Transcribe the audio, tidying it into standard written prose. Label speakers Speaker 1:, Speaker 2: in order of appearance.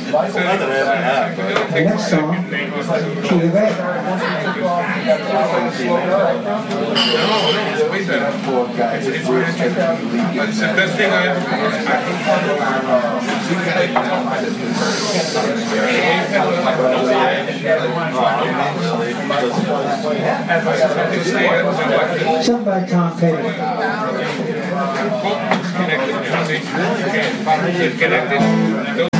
Speaker 1: The next song, Key of A.
Speaker 2: It's the best thing I ever
Speaker 1: Sung by Tom Petty.
Speaker 2: connected.